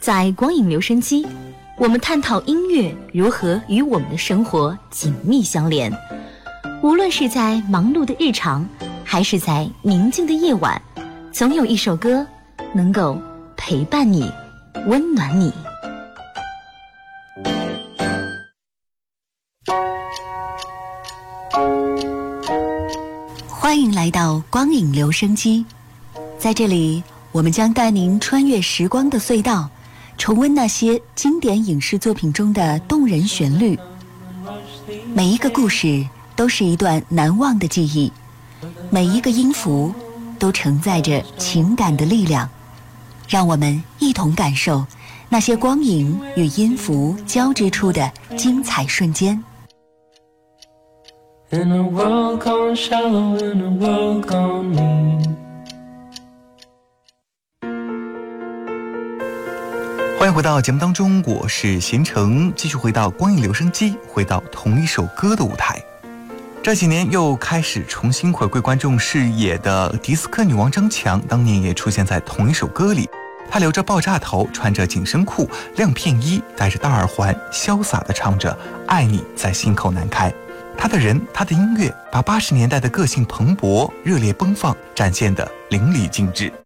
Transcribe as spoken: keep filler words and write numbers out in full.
在光影留声机，我们探讨音乐如何与我们的生活紧密相连。无论是在忙碌的日常，还是在宁静的夜晚，总有一首歌能够陪伴你，温暖你。欢迎来到光影留声机，在这里我们将带您穿越时光的隧道，重温那些经典影视作品中的动人旋律。每一个故事都是一段难忘的记忆，每一个音符都承载着情感的力量。让我们一同感受那些光影与音符交织出的精彩瞬间。 In a world gone shallow, in a world gone mean. 欢迎回到节目当中，我是贤成，继续回到光影留声机，回到同一首歌的舞台。这几年又开始重新回归观众视野的迪斯科女王张强，当年也出现在同一首歌里。她留着爆炸头，穿着紧身裤、亮片衣，戴着大耳环，潇洒地唱着“爱你在心口难开”。她的人，她的音乐，把八十年代的个性蓬勃、热烈奔放展现得淋漓尽致。